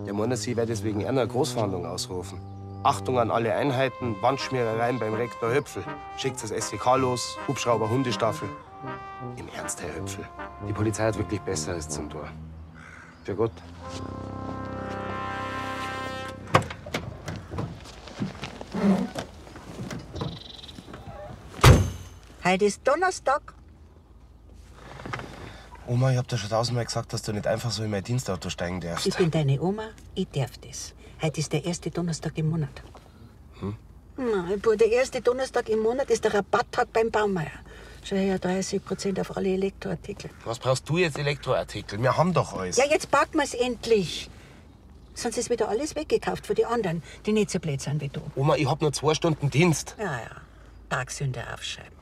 Der meint, sie wird deswegen eher eine Großverhandlung ausrufen. Achtung an alle Einheiten, Wandschmierereien beim Rektor Höpfel. Schickt das SEK los, Hubschrauber, Hundestaffel. Im Ernst, Herr Höpfel, die Polizei hat wirklich Besseres zum Tor. Für Gott. Heute ist Donnerstag. Oma, ich hab dir schon tausendmal gesagt, dass du nicht einfach so in mein Dienstauto steigen darfst. Ich bin deine Oma, ich darf das. Heute ist der erste Donnerstag im Monat. Na, der erste Donnerstag im Monat ist der Rabatttag beim Baumeier. Schau her, 30% auf alle Elektroartikel. Was brauchst du jetzt Elektroartikel? Wir haben doch alles. Ja, jetzt packen wir's endlich. Sonst ist wieder alles weggekauft für die anderen, die nicht so blöd sind wie du. Oma, ich hab nur 2 Stunden Dienst. Ja, Tagsünde aufschreiben.